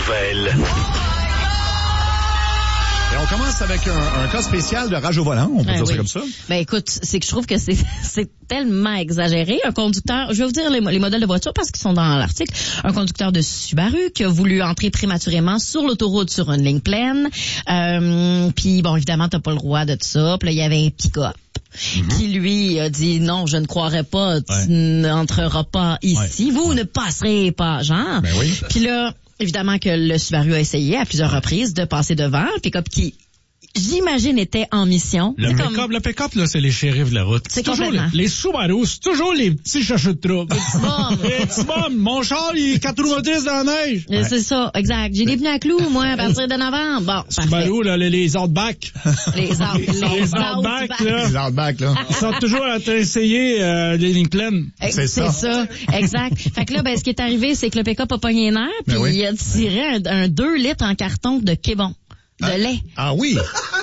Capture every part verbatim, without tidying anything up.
nouvelles. Et on commence avec un, un cas spécial de rage au volant, on peut ben dire oui. ça comme ça. Ben écoute, c'est que je trouve que c'est c'est tellement exagéré. Un conducteur, je vais vous dire les, les modèles de voiture parce qu'ils sont dans l'article. Un conducteur de Subaru qui a voulu entrer prématurément sur l'autoroute sur une ligne pleine. Euh, Puis bon, évidemment, t'as pas le droit de tout ça. Puis là, il y avait un pick-up. Mm-hmm. Qui lui a dit non, je ne croirais pas, tu ouais. n'entreras pas ici, ouais. vous ouais. ne passerez pas, genre. Ben oui. Puis là, évidemment que le Subaru a essayé à plusieurs reprises de passer devant, le pick-up qui, j'imagine, était en mission. Le pick-up, comme... le pick-up, là, c'est les shérifs de la route. C'est, c'est toujours les, les Subaru, c'est toujours les petits chercheurs de trouble. Les petits bombes. Les petits bombes. Mon char, il est quatre roues motrices dans la neige. Ouais. C'est ça, exact. J'ai des pneus à clous, moi, à partir de novembre. Bon, Subaru, là, les, les Outback. Les, out, les, les Outback, out là. Les Outback, là. Ils sont toujours à essayer euh, les lignes pleines. C'est, c'est ça. ça, exact. Fait que là, ben, ce qui est arrivé, c'est que le pick-up a pogné les nerfs, puis ben oui. il a tiré un, un deux litres en carton de Québon. De ah, lait. Ah oui.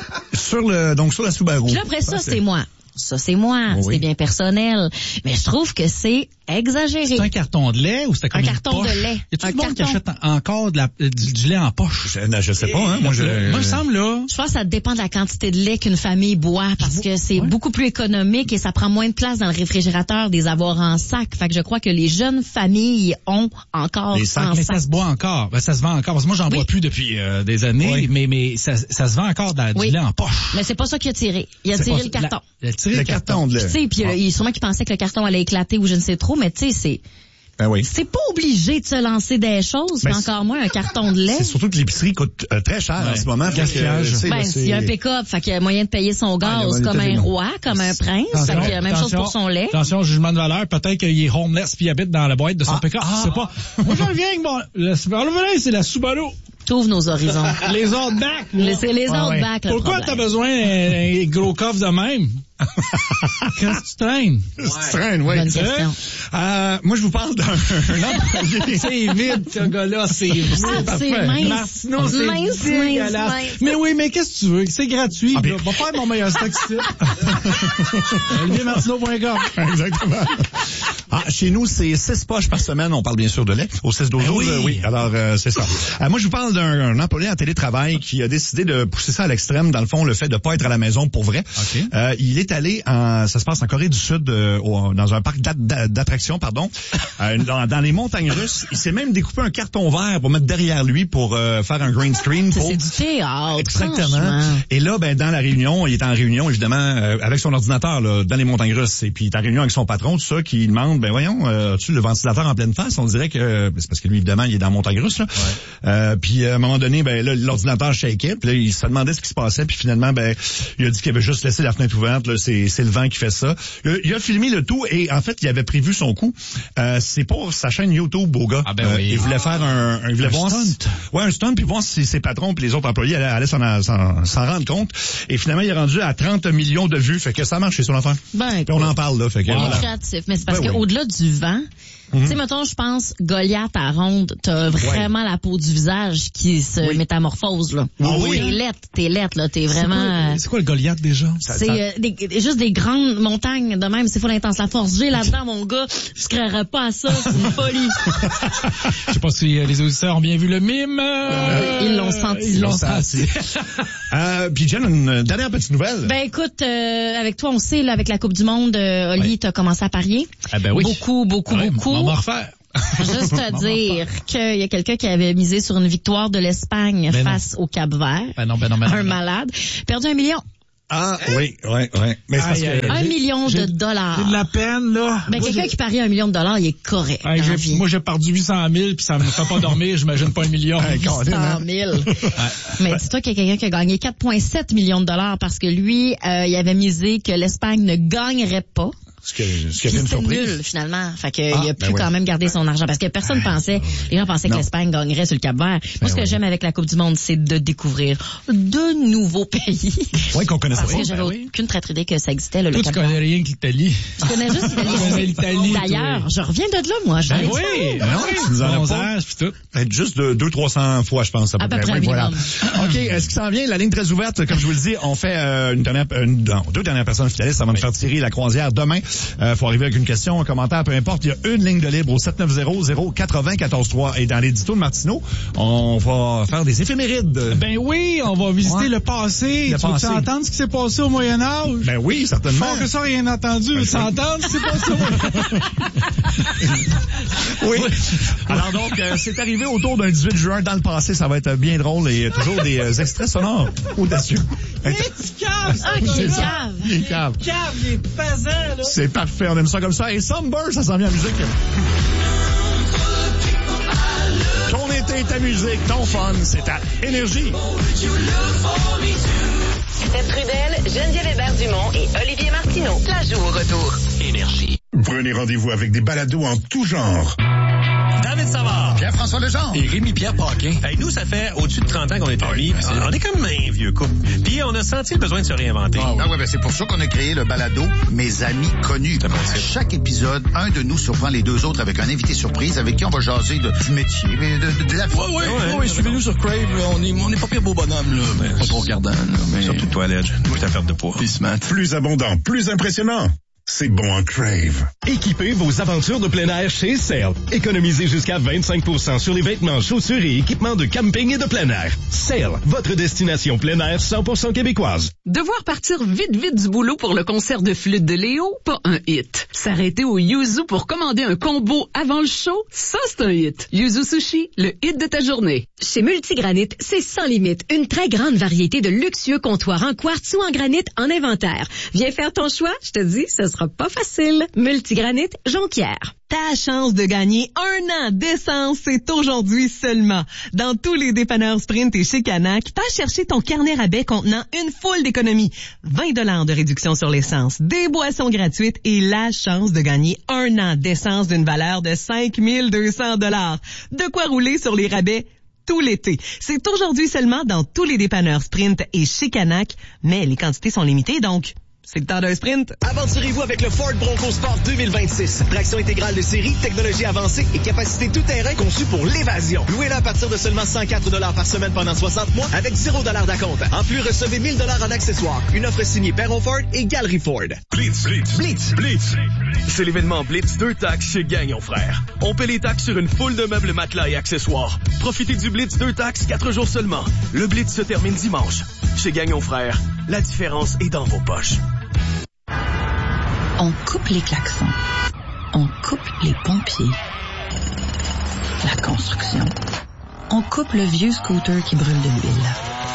sur le, donc sur la Subaru. Puis là, après ça, ah, c'est... c'est moi. Ça, c'est moi. Oh, oui. C'est bien personnel. Mais je trouve que c'est exagéré. C'est un carton de lait ou c'était comme un une carton poche? de lait. Y a-tu un du monde carton... qui achète encore de la, du, du lait en poche? Je, je sais pas, hein. Moi, je, moi, il me semble, là. Je pense que ça dépend de la quantité de lait qu'une famille boit parce que c'est ouais. beaucoup plus économique et ça prend moins de place dans le réfrigérateur des avoirs en sac. Fait que je crois que les jeunes familles ont encore les sacs, en mais sac. Ça se boit encore. Ben, ça se vend encore. Parce que moi, j'en oui. bois plus depuis euh, des années, oui. mais, mais ça, ça se vend encore de la, du oui. lait en poche. Mais c'est pas ça qu'il a tiré. Il a c'est tiré pas, le carton. La, il a tiré le, le carton. carton de lait. Tu sais, puis ah. euh, sûrement qu'il pensait que le carton allait éclater ou je ne sais trop, mais tu sais, c'est... Ben oui. C'est pas obligé de se lancer des choses, ben mais encore moins un carton de lait. C'est surtout que l'épicerie coûte euh, très cher ouais. en ce moment. Gaspillage. Euh, ben, s'il y a un pick-up, fait qu'il y a moyen de payer son gaz ah, comme un roi, comme un prince. Attention, fait qu'il y a la même attention, chose pour son lait. Attention, jugement de valeur, peut-être qu'il est homeless puis il habite dans la boîte de son ah, pick-up. Ah, je sais pas. Moi, je reviens avec mon... Le Subaru, c'est la Subaru. T'ouvres nos horizons. Les Outback. C'est les ah, Outback, ouais. Pourquoi t'as besoin d'un gros coffre de même? Qu'est-ce que tu traînes? Ouais. Tu traînes, oui. Bonne question. Euh, moi, je vous parle d'un employé. C'est vide, ce gars-là, c'est vide. Ah, c'est mince. Martineau, c'est mince, mince, mince. Mais oui, mais qu'est-ce que tu veux? C'est gratuit. Ah, va faire mon meilleur stock ici. olivier martineau point com. Exactement. Ah, chez nous, c'est six poches par semaine. On parle bien sûr de lait. Au six douze douze, oui. oui. Alors, euh, c'est ça. Euh, moi, je vous parle d'un un employé en télétravail qui a décidé de pousser ça à l'extrême. Dans le fond, le fait de pas être à la maison pour vrai. Okay. Euh, il est allé en, ça se passe en Corée du Sud, euh, au, dans un parc d'attractions, pardon, euh, dans, dans les montagnes russes. Il s'est même découpé un carton vert pour mettre derrière lui pour euh, faire un green screen. Pour... C'est du théâtre. Exactement. Franchement. Et là, ben dans la réunion, il est en réunion évidemment euh, avec son ordinateur là, dans les montagnes russes. Et puis il est en réunion avec son patron, tout ça, qui demande, ben voyons, euh, as-tu le ventilateur en pleine face? On dirait que euh, c'est parce que lui évidemment il est dans la montagne russe là. Ouais. Euh, puis à un moment donné, ben là l'ordinateur shakeait, puis là il se demandait ce qui se passait, puis finalement ben il a dit qu'il avait juste laissé la fenêtre ouverte. Là, c'est c'est le vent qui fait ça. Il a, il a filmé le tout et en fait il avait prévu son coup. Euh, c'est pour sa chaîne YouTube au gars. Ah ben oui. Euh, il voulait ah. faire un, un il voulait un voir stunt. Si, ouais un stunt puis voir si ses patrons puis les autres employés allaient, allaient s'en, s'en, s'en rendre compte. Et finalement il est rendu à trente millions de vues. Fait que ça marche chez son enfant. Ben, puis on en parle là. Fait que, wow. voilà. Créatif, mais c'est parce ben, qu'au-delà oui. du vent. Mm-hmm. Tu sais, mettons, je pense, Goliath à ronde, t'as vraiment ouais. la peau du visage qui se oui. métamorphose, là. Ah, oui. T'es lettre, t'es lettre, là, t'es vraiment... C'est quoi, c'est quoi le Goliath, déjà? C'est ça... euh, des, juste des grandes montagnes de même, c'est full intense. La force G là-dedans, mon gars, je créerais pas à ça, c'est une folie. Je sais pas si euh, les auditeurs ont bien vu le mime. Euh... Ils l'ont senti. Ils l'ont senti. euh, puis Jen, une dernière petite nouvelle. Ben écoute, euh, avec toi, on sait, là, avec la Coupe du Monde, euh, Oli, oui. t'as commencé à parier. Ah ben oui. Beaucoup, beaucoup, ah ouais, beaucoup. On va en refaire. Juste à dire qu'il y a quelqu'un qui avait misé sur une victoire de l'Espagne ben face non. au Cap-Vert. Ben non, ben non, ben non. Un malade. Perdu un million. Ah, oui, oui, oui. Mais c'est parce aïe, que... Un million de dollars. J'ai de la peine, là. Ben, quelqu'un j'ai... qui parie un million de dollars, il est correct. Hey, j'ai, moi, j'ai perdu huit cent mille puis ça me fait pas dormir, j'imagine pas un million. huit cent mille. Mais dis-toi qu'il y a quelqu'un qui a gagné quatre virgule sept millions de dollars parce que lui, euh, il avait misé que l'Espagne ne gagnerait pas. Ce qui, ce qui a fait une surprise. Nul, finalement. Fait que, ah, il a pu ben quand ouais. même garder son argent. Parce que personne ah, pensait, les gens pensaient non. que l'Espagne gagnerait sur le Cap-Vert. Moi, ben ce que ouais. j'aime avec la Coupe du Monde, c'est de découvrir de nouveaux pays. Oui, qu'on connaissait Parce pas. que j'avais ben aucune oui. traître idée que ça existait, là, le Cap-Vert. Tu connais rien que l'Italie. Je connais juste l'Italie. D'ailleurs, toi. je reviens de là, moi. Je ben oui. Ben oui. Tu nous en as puis tout. Peut-être juste de deux, trois cents fois, je pense. À peu, à peu près. près. Oui, voilà. OK. Est-ce qu'il s'en vient? La ligne très ouverte. Comme je vous le dis, on fait euh, une dernière, une, non, deux dernières personnes finalistes. Ça va me faire tirer la croisière demain. Euh, faut arriver avec une question, un commentaire, peu importe. Il y a une ligne de libre au sept neuf zéro zéro quatre zéro un quatre trois. Et dans l'édito de Martineau, on va faire des éphémérides. Ben oui, on va visiter Ouais. le passé. Le tu passé. veux entendre ce qui s'est passé au Moyen-Âge? Ben oui, certainement. Fort que ça, rien entendu. Ben, Tu ça- entends ce qui s'est passé au Moyen-Âge? Oui. Alors donc, euh, c'est arrivé autour d'un dix-huit juin dans le passé. Ça va être bien drôle et toujours des euh, extraits sonores audacieux. Hey, tu caves, ça. Ah, qui C'est ça. cave. Il est cave. Cave, il est pesant, là. C'est parfait, on aime ça comme ça. Et Summer, ça s'en vient en musique. Ton été, ta musique, ton fun, c'est ta énergie. Seth Trudel, Geneviève Hébert-Dumont et Olivier Martineau. La joue au retour. Énergie. Prenez rendez-vous avec des balados en tout genre. David Savard. Pierre-François Legendre. Et Rémi-Pierre Paquin. Hey, nous, ça fait au-dessus de trente ans qu'on est amis. puis c'est- On est comme un vieux couple. Puis on a senti le besoin de se réinventer. Ah ouais, ben c'est pour ça qu'on a créé le balado Mes amis connus. bon, À c'est- chaque épisode, un de nous surprend les deux autres avec un invité surprise avec qui on va jaser de, du métier, mais de, de, de la vie. Ouais, ouais, ouais, ouais, suivez-nous sur Crave, là. On est, on est pas pire beau bonhomme, là. Pas trop regardant, là. Mais... Surtout toi, Ledge. Moi, ta perte de poids. Peace, Matt. Plus abondant, plus impressionnant. C'est bon en Crave. Équipez vos aventures de plein air chez Sail. Économisez jusqu'à vingt-cinq pour cent sur les vêtements, chaussures et équipements de camping et de plein air. Sail, votre destination plein air cent pour cent québécoise. Devoir partir vite vite du boulot pour le concert de flûte de Léo? Pas un hit. S'arrêter au Yuzu pour commander un combo avant le show? Ça, c'est un hit. Yuzu Sushi, le hit de ta journée. Chez Multigranit, c'est sans limite. Une très grande variété de luxueux comptoirs en quartz ou en granit en inventaire. Viens faire ton choix, je te dis, ce sera pas facile. Multigranit, Jonquière. Ta chance de gagner un an d'essence, c'est aujourd'hui seulement. Dans tous les dépanneurs Sprint et chez Canac, passe chercher ton carnet rabais contenant une foule d'économies. vingt dollars de réduction sur l'essence, des boissons gratuites et la chance de gagner un an d'essence d'une valeur de cinq mille deux cents dollars. De quoi rouler sur les rabais tout l'été. C'est aujourd'hui seulement dans tous les dépanneurs Sprint et chez Canac, mais les quantités sont limitées, donc... c'est le temps d'un sprint. Aventurez-vous avec le Ford Bronco Sport deux mille vingt-six. Traction intégrale de série, technologie avancée et capacité tout-terrain conçue pour l'évasion. Louez-la à partir de seulement cent quatre dollars par semaine pendant soixante mois avec zéro dollars d'acompte. En plus, recevez mille dollars en accessoires. Une offre signée Perron Ford et Galerie Ford. Blitz, Blitz, Blitz, Blitz. C'est l'événement Blitz deux taxes chez Gagnon Frères. On paie les taxes sur une foule de meubles, matelas et accessoires. Profitez du Blitz deux taxes quatre jours seulement. Le Blitz se termine dimanche. Chez Gagnon Frères, la différence est dans vos poches. On coupe les klaxons. On coupe les pompiers. La construction. On coupe le vieux scooter qui brûle de l'huile.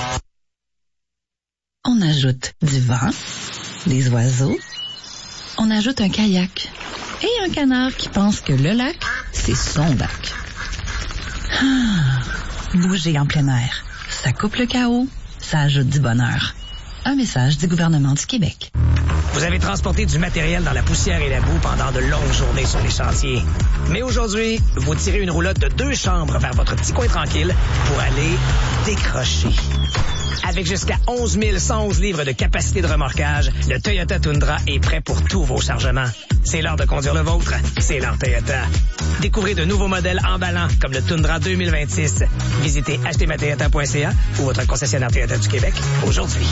On ajoute du vent, des oiseaux. On ajoute un kayak et un canard qui pense que le lac, c'est son lac. Ah, bouger en plein air. Ça coupe le chaos, ça ajoute du bonheur. Un message du gouvernement du Québec. Vous avez transporté du matériel dans la poussière et la boue pendant de longues journées sur les chantiers. Mais aujourd'hui, vous tirez une roulotte de deux chambres vers votre petit coin tranquille pour aller décrocher. Avec jusqu'à onze mille cent onze livres de capacité de remorquage, le Toyota Tundra est prêt pour tous vos chargements. C'est l'heure de conduire le vôtre, c'est l'heure Toyota. Découvrez de nouveaux modèles emballants comme le Tundra deux mille vingt-six. Visitez acheter ma toyota point c a ou votre concessionnaire Toyota du Québec aujourd'hui.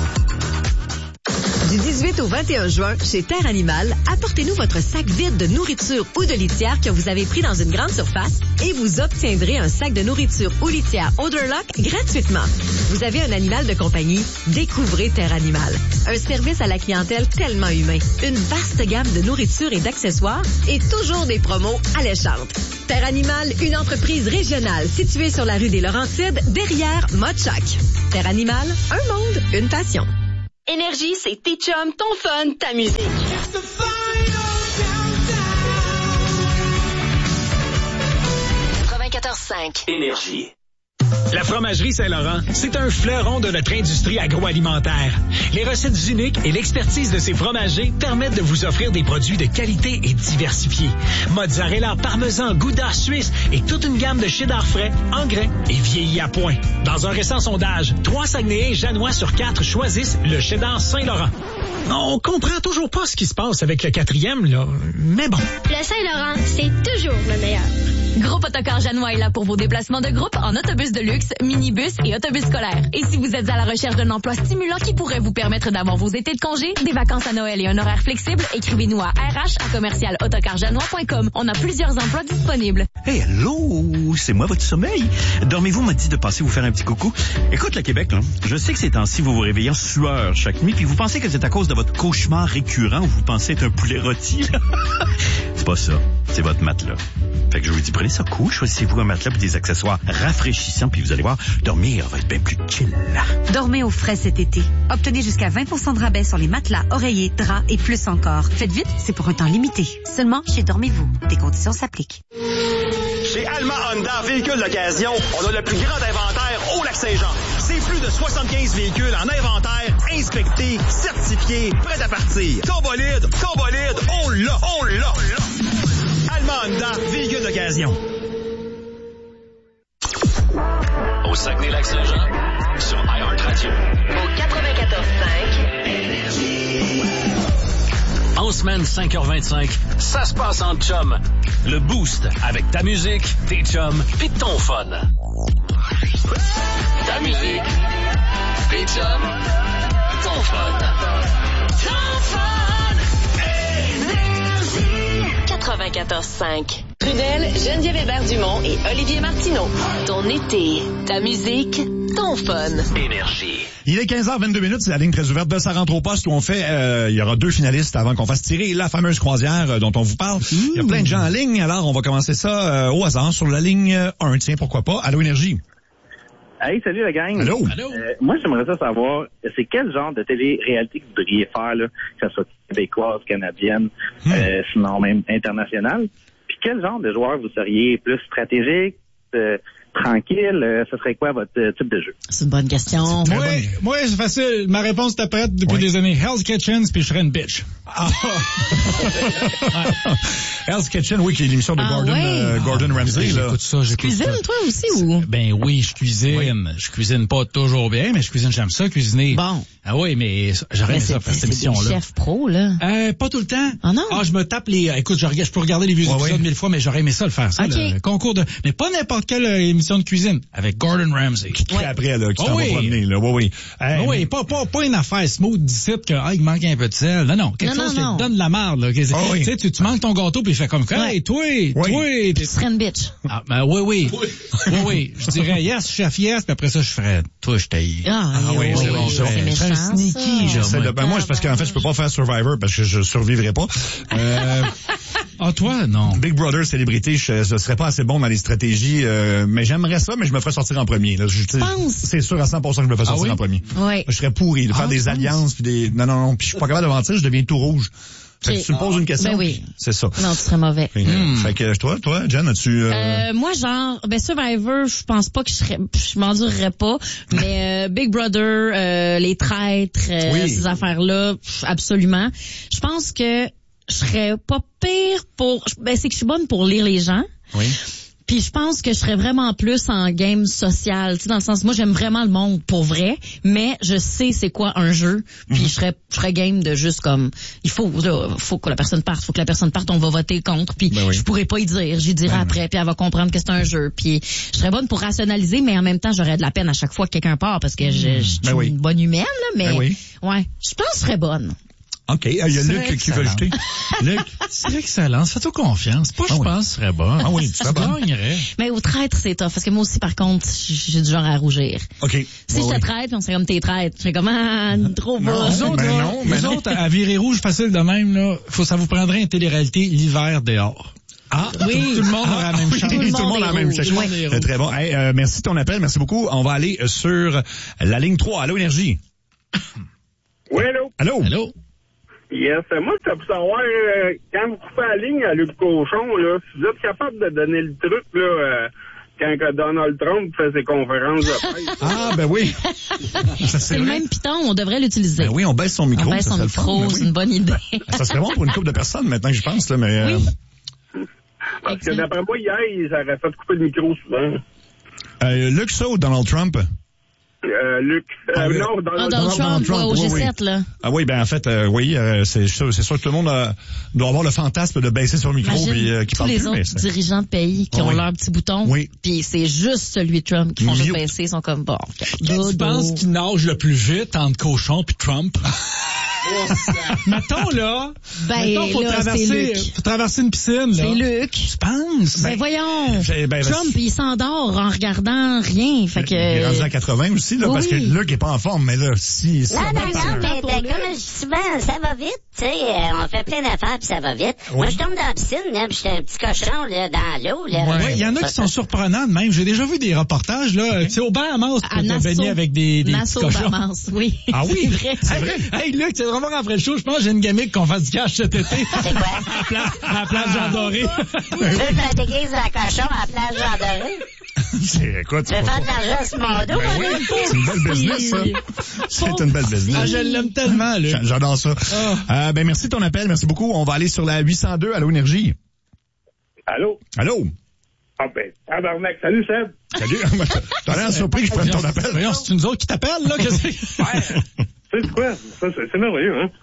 Du dix-huit au vingt et un juin, chez Terre Animale, apportez-nous votre sac vide de nourriture ou de litière que vous avez pris dans une grande surface et vous obtiendrez un sac de nourriture ou litière Odorlock gratuitement. Vous avez un animal de compagnie? Découvrez Terre Animale. Un service à la clientèle tellement humain. Une vaste gamme de nourriture et d'accessoires et toujours des promos alléchantes. Terre Animale, une entreprise régionale située sur la rue des Laurentides, derrière Mochac. Terre Animale, un monde, une passion. Énergie, c'est tes chums, ton fun, ta musique. quatre-vingt-quatorze cinq. Énergie. La Fromagerie Saint-Laurent, c'est un fleuron de notre industrie agroalimentaire. Les recettes uniques et l'expertise de ses fromagers permettent de vous offrir des produits de qualité et diversifiés. Mozzarella, parmesan, gouda, suisse et toute une gamme de cheddar frais, en grains et vieillis à point. Dans un récent sondage, trois Saguenayens janois sur quatre choisissent le cheddar Saint-Laurent. On comprend toujours pas ce qui se passe avec le quatrième, là, mais bon. Le Saint-Laurent, c'est toujours le meilleur. Groupe Autocar Janois est là pour vos déplacements de groupe en autobus de luxe, minibus et autobus scolaire. Et si vous êtes à la recherche d'un emploi stimulant qui pourrait vous permettre d'avoir vos étés de congé, des vacances à Noël et un horaire flexible, écrivez-nous à r h à commercial autocarjanois point com. On a plusieurs emplois disponibles. Hey, allô, c'est moi votre sommeil. Dormez-vous m'a dit de passer vous faire un petit coucou. Écoute, le Québec, là, je sais que ces temps-ci, vous vous réveillez en sueur chaque nuit, puis vous pensez que c'est à cause de votre cauchemar récurrent où vous pensez être un poulet rôti. C'est pas ça, c'est votre matelas. Fait que je vous dis, prenez ça cool, choisissez-vous un matelas et des accessoires rafraîchissants, puis vous allez voir, dormir va être bien plus chill. Dormez au frais cet été. Obtenez jusqu'à vingt pour cent de rabais sur les matelas, oreillers, draps et plus encore. Faites vite, c'est pour un temps limité. Seulement chez Dormez-vous. Des conditions s'appliquent. Chez Alma Honda Véhicules d'occasion, on a le plus grand inventaire au Lac-Saint-Jean. C'est plus de soixante-quinze véhicules en inventaire, inspectés, certifiés, prêts à partir. Combolide, Combolide, on l'a, on l'a, on l'a. Alma Honda Véhicules d'occasion. Au Saguenay-Lac-Saint-Jean, sur iHeartRadio. Au quatre-vingt-quatorze cinq. Énergie. En semaine, cinq heures vingt-cinq, ça se passe en chum. Le Boost, avec ta musique, tes chums, pis ton fun. Ta musique, tes chums, ton fun. Ton fun. Énergie. quatre-vingt-quatorze cinq. Prudel, Geneviève Hébert-Dumont et Olivier Martineau. Ton été, ta musique, ton fun. Énergie. Il est quinze heures vingt-deux minutes, c'est la ligne très ouverte de Ça rentre au poste où on fait, euh, il y aura deux finalistes avant qu'on fasse tirer la fameuse croisière euh, dont on vous parle. Mmh. Il y a plein de gens en ligne, alors on va commencer ça euh, au hasard sur la ligne un. Tiens, pourquoi pas? Allô, Énergie. Hey, salut la gang. Allô. Euh, moi, j'aimerais ça savoir, c'est quel genre de télé-réalité que vous voudriez faire, là, que ce soit québécoise, canadienne, mmh. euh, sinon même internationale. Puis quel genre de joueur vous seriez plus stratégique, euh, tranquille, euh, ce serait quoi votre euh, type de jeu? C'est une bonne question. Moi, moi c'est facile. Ma réponse était prête depuis oui. des années. Hell's Kitchen, puis je serais une bitch. Ah. Hell's Kitchen, oui, qui est l'émission de ah, Gordon, ouais. euh, Gordon ah, Ramsay. J'écoute ça, j'écoute cuisine, ça. toi aussi, ou? Ben oui, je cuisine. Oui. Je cuisine pas toujours bien, mais je cuisine, j'aime ça, cuisiner. Bon. Ah oui, mais j'aurais aimé ça faire cette émission-là. C'est chef pro, là? Euh, pas tout le temps. Ah non? Ah, je me tape les... Écoute, je, regarde, je peux regarder les vieux ouais, épisodes oui. mille fois, mais j'aurais aimé ça le faire, ça, okay. le concours de... Mais pas n'importe quelle émission de cuisine, avec Gordon Ramsay. Qui ouais. après, là, qui oh, t'en oui. va promener, là. Oui, oui. Hey, oh, oui, pas, pas, pas une affaire smooth d'ici que, ah, il manque un peu de sel. Non, non, quelque non, chose non, qui non. te donne de la marde, là. Oh, oui. Tu sais, tu, tu manques ton gâteau, puis il fait comme, hey, toi, oui. toi. Tu serais une bitch. Ah, ben oui, oui. Oui, oui. oui. Je dirais, yes, chef, yes, puis après ça, je ferais, toi, je t'ai. Ah, ah oui, oui, oui. C'est méchant, ça. Sneaky, genre. Ben moi, c'est parce qu'en fait, je peux pas faire Survivor parce que je survivrai pas. Euh, ah, toi, non. Big Brother, célébrité, je, je serais pas assez bon dans les stratégies, euh, mais j'aimerais ça, mais je me ferais sortir en premier. Là. Je, je pense. C'est sûr à cent pour cent que je me ferais sortir ah, oui? en premier. Oui. Je serais pourri de faire ah, des alliances puis des, non, non, non, puis je suis pas capable de mentir, je deviens tout rouge. Fait que tu me poses une question. Ben oui. C'est ça. Non, tu serais mauvais. Fait, hmm. fait que toi, toi, Jen, as-tu... Euh... Euh, moi, genre, ben Survivor, je pense pas que je serais, je m'endurerais pas, mais euh, Big Brother, euh, les traîtres, euh, oui. ces affaires-là, absolument. Je pense que je serais pas pire pour... Ben c'est que je suis bonne pour lire les gens. Oui. Puis je pense que je serais vraiment plus en game social, tu sais, dans le sens, moi j'aime vraiment le monde pour vrai, mais je sais c'est quoi un jeu, puis mm-hmm. je serais je serais game de juste comme, il faut là, faut que la personne parte, faut que la personne parte, on va voter contre, puis ben oui. je pourrais pas y dire, j'y dirai ben après, puis elle va comprendre que c'est un jeu, puis je serais bonne pour rationaliser, mais en même temps j'aurais de la peine à chaque fois que quelqu'un part, parce que je, je suis ben oui. une bonne humaine, là, mais ben oui. ouais, je pense que je serais bonne. OK. Il y a Luc excellent. Qui veut ajouter. Luc. C'est excellent. Fais-toi confiance. Pas ah je oui. pense serait bon. Ah oui, tu gagnerais. Mais au traître, c'est tough. Parce que moi aussi, par contre, j'ai du genre à rougir. OK. Si ouais, je te oui. traite, on serait comme tes traîtres. Je serais comme, ah, trop bas. Nous autres, mais non, mais nous non. autres, à virer rouge facile de même, là, faut, ça vous prendrait une télé-réalité l'hiver dehors. Ah, oui. Tout, tout le monde ah, a la même oui, chance. Tout le monde a la même chance. Ouais. C'est très bon. Hey, euh, merci de ton appel. Merci beaucoup. On va aller sur la ligne trois. Allô, Énergie. Oui, allô. Allô. Allô. Yes, moi, ça peut savoir, euh, quand vous coupez la ligne à Luc Cochon, là, si vous êtes capable de donner le truc, là, euh, quand que Donald Trump fait ses conférences de presse. Ah, ben oui. Ça, c'est le même piton, on devrait l'utiliser. Ben oui, on baisse son micro. On baisse son micro, c'est une bonne idée. Ça serait bon pour une couple de personnes, maintenant que je pense, là, mais... Oui. Euh... Parce que d'après moi, hier, ils auraient fait couper le micro souvent. Euh, Luc, ça ou Donald Trump? Euh, Luc. Euh, Ah, oui. non, Donald, Ah, Donald Trump, ouais, au oui, G oui. sept, là. Ah oui, ben en fait, euh, oui, euh, c'est sûr, c'est sûr que tout le monde euh, doit avoir le fantasme de baisser son micro Imagine puis euh, qui tous parle les plus. autres mais c'est- dirigeants de pays qui Ah ont oui. leur petit bouton, Oui. puis c'est juste celui de Trump qui font juste Mute. baisser, ils sont comme bon. Qui tu penses qui nage le plus vite entre cochon puis Trump? Mettons, là, Ben, mettons, faut là, c'est traverser, Luc. faut traverser une piscine, là. C'est Luc. Tu penses? Ben, voyons. Ben, ben, Trump, il s'endort en regardant rien. Fait que. Il est rendu à quatre-vingts aussi, là, Oui. parce que Luc est pas en forme, mais là, si... si Non, on non, va non, par- mais ben, comme je dis souvent, ça va vite, tu sais, euh, on fait plein d'affaires puis ça va vite. Moi, je tombe dans la piscine, là, puis j'étais un petit cochon, là, dans l'eau, là. Ouais, il y en a Ça, qui sont surprenants de même. J'ai déjà vu des reportages, là. Tu sais, au Bahamas, tu À peux te Nassau. baigner avec des, des petits Nassau, cochons. Bahamas, oui. Ah oui? C'est vrai. C'est vrai? Hey, Luc, c'est vraiment après le show. Je pense que j'ai une gamique qu'on fasse du cash cet été. C'est quoi? À la place, à la place Jean Doré. Tu veux te déguiser la cochon à la plage Jean Doré? C'est, écoute, Tu veux faire de l'argent sur mon dos, Ben moi, oui, c'est une belle business, ça. C'est une belle business. Ah, je l'aime tellement, Luc. J'a- J'adore ça. Euh, ben, merci de ton appel. Merci beaucoup. On va aller sur la huit cent deux. Allô, Énergie. Allô? Allô? Ah ben, tabarnak. Salut, Seb. Salut. T'as l'air surpris que je prenne ton appel. Voyons, c'est une autre qui t'appelle, là? Qu'est-ce que c'est? Ouais. C'est quoi? Ça, c'est, c'est merveilleux, hein?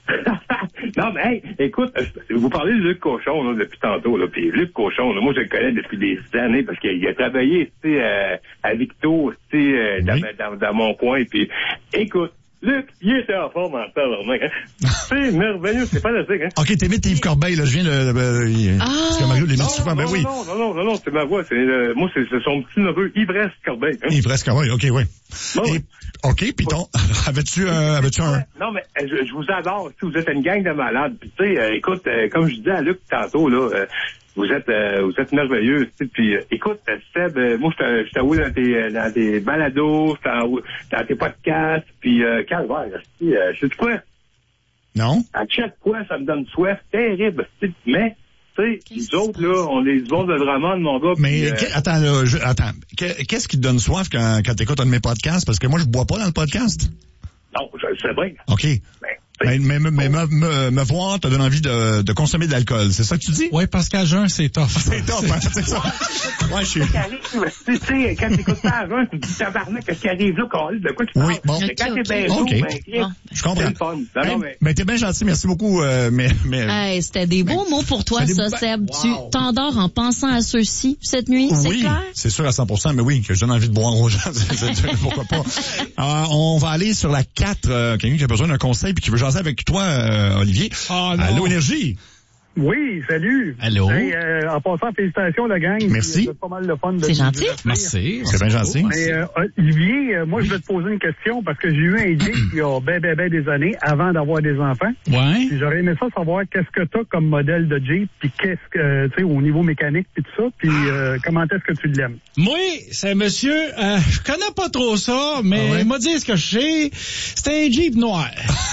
Non, mais hey, écoute, euh, vous parlez de Luc Cochon là, depuis tantôt, là, puis Luc Cochon, là, moi je le connais depuis des années parce qu'il a travaillé, tu sais, euh, à Victo, tu sais, euh, dans, dans, dans mon coin, puis écoute, Luc, il était en forme en tabarnak, hein? C'est merveilleux, c'est fantastique, hein? OK, t'imites Yves Corbeil, là. Je viens de... euh, il- Ah! Parce que Mario l'imite Non, souvent. Ben non, oui. non, non, non, non, non, c'est ma voix, c'est, euh, moi c'est, c'est son petit neveu, Ivresse Corbeil, hein? Yves Corbeil, OK, oui. Bon, Et- OK, puis ton... Avais-tu, euh, avais-tu un... Non, mais euh, je, je vous adore. Si vous êtes une gang de malades. Puis tu sais, euh, écoute, euh, comme je disais à Luc tantôt, là, euh, vous êtes euh, vous êtes merveilleux. tu sais. Puis euh, écoute, euh, Seb, euh, moi je je t'avoue dans tes euh, dans tes balados, dans, dans tes podcasts, puis euh, calvaire, tu sais, euh, je sais quoi? Non? À chaque fois, ça me donne soif terrible. tu sais. Mais tu sais, les autres, là, on les vont de Drummond, mon gars. Mais puis, euh, que- attends, là, je- attends. Que- Qu'est-ce qui te donne soif quand, quand t'écoutes un de mes podcasts? Parce que moi, je bois pas dans le podcast. non, je le sais bien. OK. Mais, mais, mais, mais me, me, me voir te donne envie de, de consommer de l'alcool. C'est ça que tu dis? Oui, parce qu'à jeun, c'est tough. C'est top, hein, c'est ça. Ouais, je suis... Tu sais, quand t'écoutes ça avant, tu te dis tabarnak, qu'est-ce qui arrive là, Carlis, de quoi tu parles? Oui, bon. Mais quand t'es bien OK. chaud, ben, Chris, Je comprends. c'est le fun. Non, non, Hey, mais- mais t'es bien gentil, merci beaucoup, euh, mais... mais... Hey, c'était des beaux mots pour toi, c'est des- ça, Seb. Tu t'endors en pensant à ceux-ci cette nuit, c'est Oui, clair? c'est sûr à cent pour cent, mais oui, que je donne envie de boire aux gens. c'est- c'est- Pourquoi pas? Euh, on va aller sur la quatre. Euh, quelqu'un qui a besoin d'un conseil puis qui veut jaser avec toi, euh, Olivier. Oh, non. Allô, Énergie. Oui, salut. Allô? Hey, euh, en passant, félicitations, la gang. Merci. C'est pas mal de fun de C'est vous gentil. divertir. Merci. C'est bien gentil. Mais euh, Olivier, euh, moi, je vais te poser une question parce que j'ai eu un Jeep il y a ben, ben, ben des années avant d'avoir des enfants. Ouais. Puis j'aurais aimé ça savoir qu'est-ce que tu as comme modèle de Jeep, puis qu'est-ce que, tu sais, au niveau mécanique, puis tout ça, puis euh, comment est-ce que tu l'aimes? Moi, c'est monsieur, euh, je connais pas trop ça, mais Ah ouais? il m'a dit ce que je sais. C'est un Jeep noir.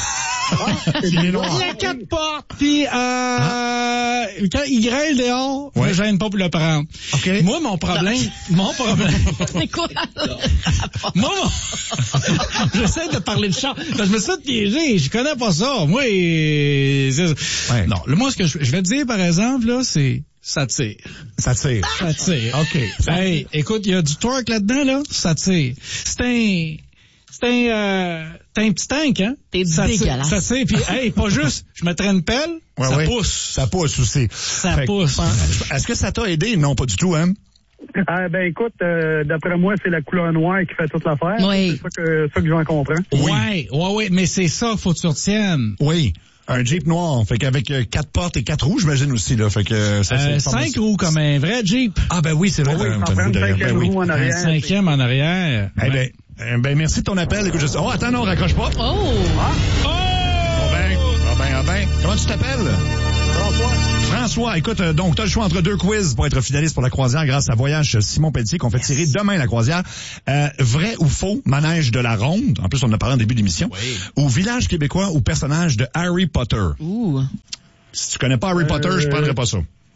Il est noir. Il a quatre portes, puis euh, quand il grêle dehors, Ouais. je gêne pas pour le prendre. OK. Moi, mon problème, mon problème, C'est quoi? moi, mon- j'essaie de parler de char. Parce que je me suis fait piéger, je connais pas ça. Moi, et- c'est- Ouais. non, le moi, ce que je, je vais te dire, par exemple, là, c'est, ça tire. Ça tire. Ça tire. OK. Hey, écoute, il y a du torque là-dedans, là, ça tire. C'est un... C'est un, euh, c'est un petit tank, hein? T'es ça tire, dégueulasse. ça tire, puis hey, pas juste, je mettrais une pelle, Ouais, ça ouais. pousse. Ça pousse aussi. Ça Fait que- pousse. Est-ce que ça t'a aidé? Non, pas du tout, hein? Ah, ben écoute, euh, d'après moi, c'est la couleur noire qui fait toute l'affaire. Oui. C'est ça que, ça que j'en comprends. Oui. Ouais, ouais, ouais, mais c'est ça, faut que tu retiennes. Oui. Un Jeep noir. Fait qu'avec euh, quatre portes et quatre roues, j'imagine aussi, là. Fait que euh, ça, Euh, c'est pas mal cinq ça. roues comme un vrai Jeep. Ah, ben oui, c'est vrai. Oui, euh, ça t'as le prend goût une derrière. cinquième Ben oui. roue en Un arrière. cinquième en arrière. Eh ben, eh ben, merci de ton appel. Écoute, je... Oh, attends, non, raccroche pas. Oh! Oh! Ah ben, ah ben, ah ben. Comment tu t'appelles? François. François, écoute, euh, donc, tu as le choix entre deux quiz pour être finaliste pour la croisière grâce à Voyage Simon Pelletier qu'on fait tirer demain la croisière. Euh, vrai ou faux, manège de la Ronde. En plus, on en a parlé en début d'émission. Oui. Ou village québécois ou personnage de Harry Potter. Ouh. Si tu connais pas Harry Potter, je prendrais pas ça.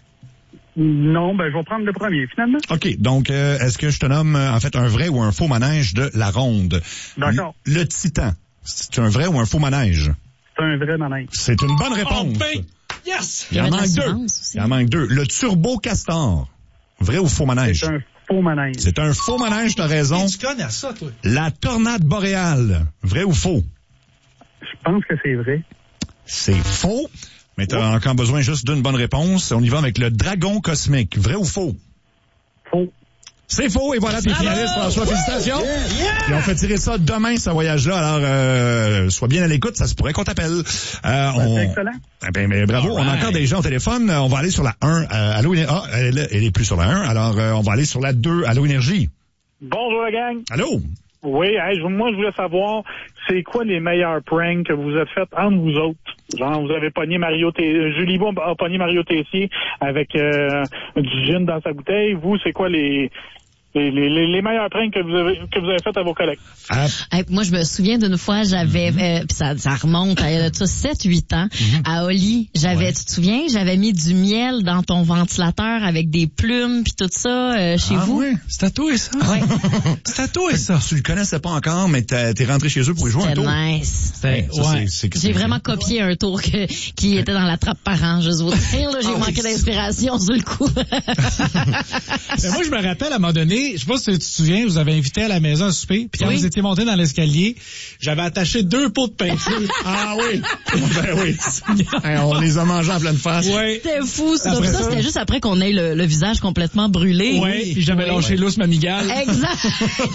Non, ben je vais prendre le premier, finalement. OK. Donc, euh, est-ce que je te nomme, euh, en fait, un vrai ou un faux manège de la Ronde? D'accord. Le, le Titan. C'est un vrai ou un faux manège? C'est un vrai manège. C'est une bonne réponse. Oh, ben, yes! Il en Il y avait de manque deux. l'assurance aussi. Il en manque deux. Le Turbo Castor. Vrai ou faux manège? C'est un faux manège. C'est un faux manège, t'as raison. Tu connais ça, toi? La tornade boréale, vrai ou faux? Je pense que c'est vrai. C'est faux, mais t'as oh. encore besoin juste d'une bonne réponse. On y va avec le dragon cosmique, vrai ou faux? Faux. C'est faux, et voilà, t'es finaliste, François, félicitations. Yeah, yeah. Et on fait tirer ça demain, ce voyage-là, alors euh, sois bien à l'écoute, ça se pourrait qu'on t'appelle. Euh, ben, on... C'est excellent. Eh ben, mais bravo, right. On a encore des gens au téléphone, on va aller sur la un. Euh, Allô, ah, elle, elle est plus sur la un, alors euh, on va aller sur la deux. Allô, Énergie. Bonjour, la gang. Allô. Oui, hey, moi, je voulais savoir, c'est quoi les meilleurs pranks que vous avez fait entre vous autres? Genre, vous avez pogné Mario Tessier, Julie Beau a pogné Mario Tessier avec euh, du gin dans sa bouteille. Vous, c'est quoi les... Les, les, les meilleurs pranks que vous avez que vous avez fait à vos collègues. Ah. Hey, moi, je me souviens d'une fois, j'avais, mm-hmm. euh, pis ça, ça remonte à sept huit ans, mm-hmm. à Oli, j'avais, ouais. Tu te souviens, j'avais mis du miel dans ton ventilateur avec des plumes puis tout ça euh, chez ah, vous. Oui. C'est à toi, ça. Ouais. C'est à toi, ça. Tu le connaissais pas encore, mais t'es, t'es rentré chez eux pour y jouer un tour. Nice. Hey, ça, ouais. c'est, c'est, J'ai vraiment copié un tour que, qui était dans la trappe parent, juste vous dire, là, j'ai oh, manqué d'inspiration sur le coup. Mais moi, je me rappelle à un moment donné, je sais pas si tu te souviens, vous avez invité à la maison à souper, puis quand oui. vous étiez monté dans l'escalier, j'avais attaché deux pots de peinture. Ah oui! Ben oui. Hey, on les a mangés en pleine face. Oui. C'était fou. Ça, ça, ça c'était juste après qu'on ait le, le visage complètement brûlé. Oui, puis j'avais oui. lâché oui. l'os mamigale. Exact.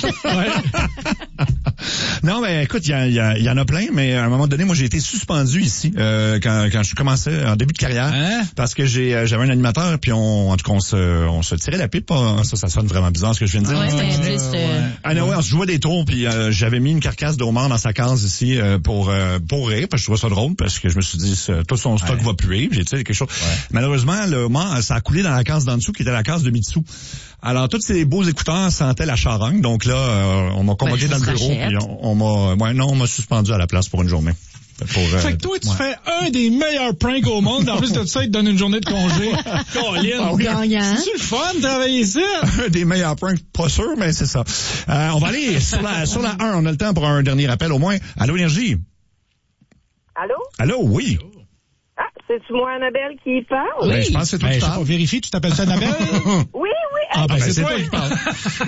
Non, mais écoute, il y, y, y en a plein, mais à un moment donné, moi, j'ai été suspendu ici euh, quand, quand je commençais en début de carrière, hein? Parce que j'ai j'avais un animateur, puis on, en tout cas, on se, on se tirait la pipe. Ça, ça sonne vraiment bizarre ce que je viens de dire. Ouais, euh, ouais. Ah non, ouais, on se jouait des tours, puis euh, j'avais mis une carcasse de homard dans sa case ici euh, pour euh, pour rire, parce que je trouvais ça drôle, parce que je me suis dit, tout son stock ouais. va puer, j'ai dit quelque chose. Ouais. Malheureusement, le homard, ça a coulé dans la case d'en dessous, qui était la case de Mitsu. Alors, tous ces beaux écouteurs sentaient la charogne, donc là, euh, on m'a convoqué ben, dans le bureau, puis on, on m'a, ouais, non, on m'a suspendu à la place pour une journée. Pour, euh, fait que toi, tu ouais. fais un des meilleurs pranks au monde. En plus de ça, il te donne une journée de congé. Colin, ah oui. C'est-tu le fun de travailler ici? Un des meilleurs pranks, pas sûr, mais c'est ça. Euh, on va aller sur la, sur la un. On a le temps pour un dernier appel au moins. Allô, Énergie? Allô? Allô, oui. Ah, c'est-tu moi, Annabelle, qui parle? Oui, ben, je pense que c'est toi ben, qui parle. Vérifie, tu t'appelles ça Annabelle? Oui, oui. Ah, ben, ben c'est toi qui parle.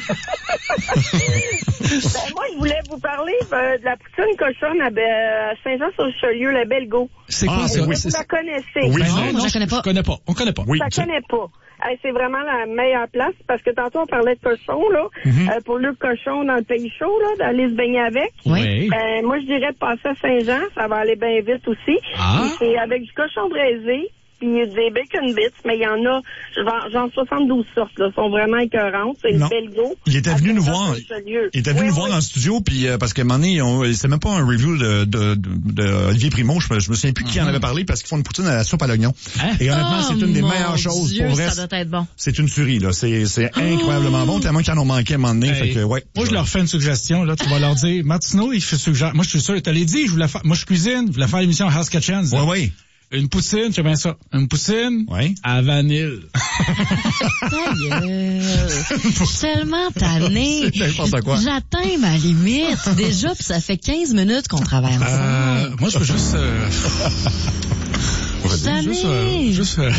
Ben, moi, je voulais vous parler euh, de la poutine cochonne à, à Saint-Jean-sur-Richelieu, le Belgo. C'est quoi ah, ça? Vous Oui, la connaissez? Oui, ben, non, non, je connais pas. Je connais pas. On connaît pas. Oui, ça je... connaît pas. Hey, c'est vraiment la meilleure place parce que tantôt on parlait de cochon, là, mm-hmm. euh, pour le cochon dans le pays chaud, là, d'aller se baigner avec. Oui. Ben, moi, je dirais de passer à Saint-Jean, ça va aller bien vite aussi. Ah. Et avec du cochon braisé, puis des bacon bits, mais il y en a genre, genre soixante-douze sortes, là, sont vraiment écœurantes. C'est le Belgo. Il était venu nous voir. Il était venu oui, nous voir oui. dans le studio, puis euh, parce qu'à un moment donné, on, c'est même pas un review de, de, de, de Olivier Primo, je, je me souviens plus qui mm-hmm. en avait parlé, parce qu'ils font une poutine à la soupe à l'oignon. Hein? Et honnêtement, oh, c'est une des meilleures choses Dieu, pour vrai. Ça doit être bon. C'est une tuerie, là. C'est, c'est oh. incroyablement bon, tellement qu'ils en ont manqué à un moment donné. Hey. Fait que, ouais. Moi, je leur fais une suggestion, là. Tu vas leur dire, Martineau, il fait suggère. Moi, je suis sûr, tu l'as dit, je voulais faire, moi, je cuisine, je voulais faire l'émission House Kitchen. Oui, oui. Une poutine, c'est bien ça. Une poutine oui. à vanille. Ta gueule. Je suis tellement tannée. N'importe quoi. J'atteins ma limite. Déjà, puis ça fait quinze minutes qu'on travaille ensemble. Euh, moi, je veux juste... Euh... Je suis tannée. Juste... Euh, juste euh...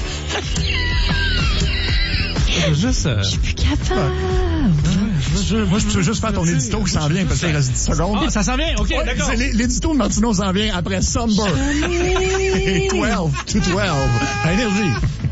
juste euh... Je suis plus capable. Je, moi, je peux juste faire ton édito qui s'en vient, parce qu'il reste dix secondes. Ah, ça s'en vient? OK, ouais, d'accord. L'édito de Martineau s'en vient après Sunburn. Et douze to douze. À Énergie.